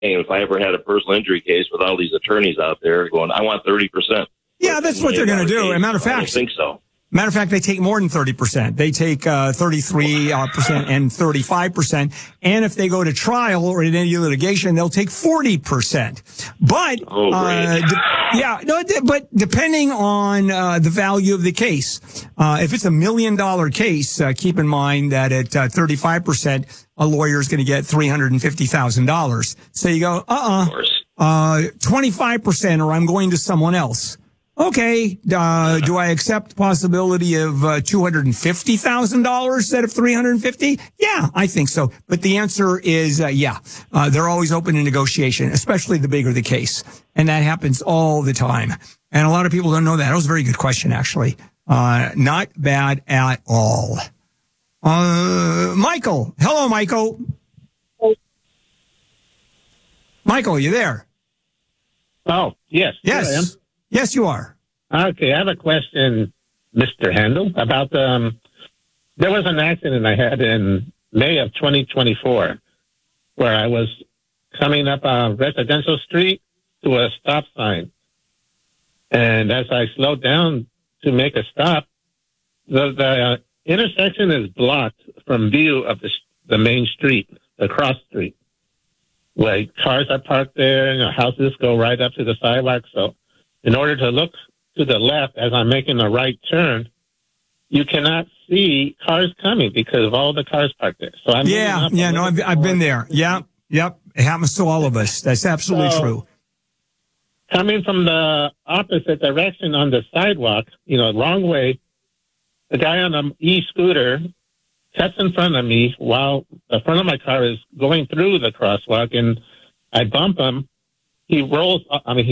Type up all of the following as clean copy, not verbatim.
if I ever had a personal injury case with all these attorneys out there going, I want 30%. Yeah, that's what they're going to do. As a matter of fact, I don't think so. Matter of fact, they take more than 30%. They take 33% and 35%. And if they go to trial or in any litigation, they'll take 40%. But but depending on the value of the case, if it's $1 million case, keep in mind that at 35%, a lawyer is going to get $350,000. So you go, 25%, or I'm going to someone else. Okay, do I accept possibility of $250,000 instead of $350,000? Yeah, I think so. But the answer is they're always open to negotiation, especially the bigger the case, and that happens all the time. And a lot of people don't know that. That was a very good question, actually. Not bad at all. Michael, hello, Michael. Michael, you there? Oh, yes. Yes. I am. Yes, you are. Okay, I have a question, Mr. Handel, about there was an accident I had in May of 2024 where I was coming up a residential street to a stop sign. And as I slowed down to make a stop, the intersection is blocked from view of the main street, the cross street. Like cars are parked there, houses go right up to the sidewalk, so in order to look to the left as I'm making a right turn, you cannot see cars coming because of all the cars parked there. So I've been there. Yep. It happens to all of us. That's absolutely true. Coming from the opposite direction on the sidewalk, wrong way, the guy on an e-scooter cuts in front of me while the front of my car is going through the crosswalk, and I bump him. He rolls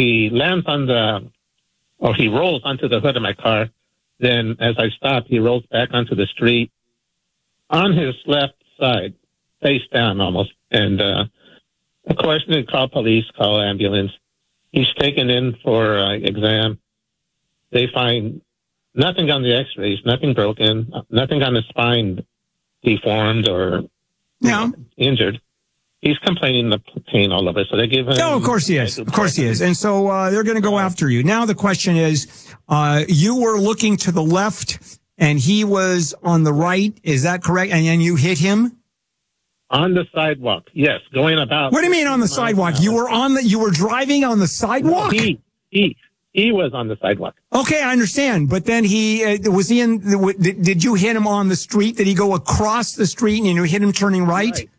onto the hood of my car. Then as I stop, he rolls back onto the street on his left side, face down almost. And, of course, they call police, call ambulance. He's taken in for exam. They find nothing on the x-rays, nothing broken, nothing on the spine deformed or injured. He's complaining the pain all over, so they give him... No, of course he is. Of course he is. And so they're going to go after you. Now the question is, you were looking to the left and he was on the right. Is that correct? And then you hit him? On the sidewalk, yes. Going about... What do you mean on the sidewalk? You were driving on the sidewalk? No, he was on the sidewalk. Okay, I understand. But then did you hit him on the street? Did he go across the street and you hit him turning right?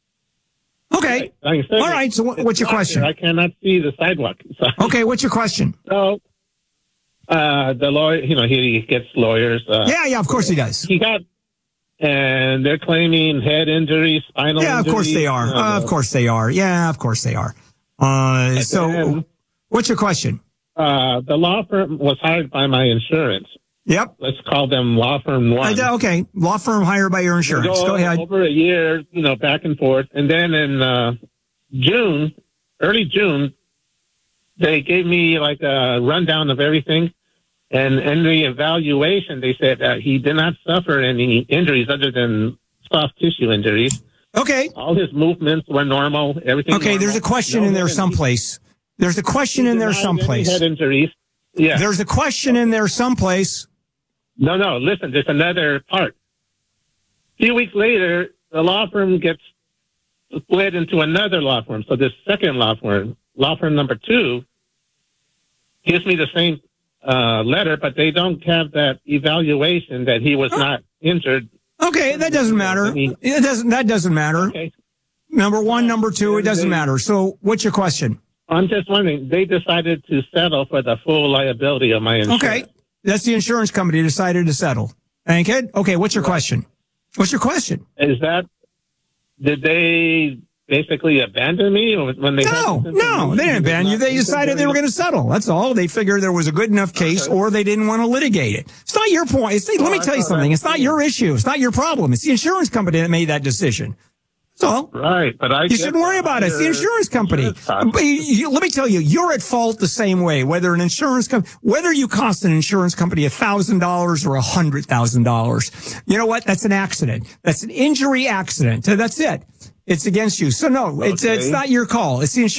Okay. Right. All right. So what's your question? I cannot see the sidewalk. So, okay. What's your question? So, the lawyer, he gets lawyers. Yeah. Of course he does. And they're claiming head injuries, spinal injuries. Yeah, of course they are. Of course they are. Yeah, of course they are. So what's your question? The law firm was hired by my insurance. Yep. Let's call them Law Firm 1. Okay. Law firm hired by your insurance. Go ahead. Over a year, back and forth. And then in early June, they gave me like a rundown of everything. And in the evaluation, they said that he did not suffer any injuries other than soft tissue injuries. Okay. All his movements were normal. Everything. Okay. Normal. There's a question in there someplace. There's a question in there someplace. Head injuries. Yeah. There's a question in there someplace. No. Listen, there's another part. A few weeks later, the law firm gets split into another law firm. So this second law firm number 2, gives me the same letter, but they don't have that evaluation that he was not injured. Okay, that doesn't matter. That doesn't matter. Okay. Number 1, number 2, it doesn't matter. So what's your question? I'm just wondering, they decided to settle for the full liability of my insurance. Okay. That's the insurance company decided to settle. Thank you. Okay, what's your question? What's your question? Did they basically abandon me when they... No, they didn't abandon you. They decided they were going to settle. That's all. They figured there was a good enough case or they didn't want to litigate it. It's not your point. Let me tell you something. It's not your issue. It's not your problem. It's the insurance company that made that decision. So, right, but you shouldn't worry about it. It's the insurance company. Let me tell you, you're at fault the same way. Whether you cost an insurance company $1,000 or $100,000, you know what? That's an accident. That's an injury accident. That's it. It's against you. So no, it's Okay. not your call. It's the insurance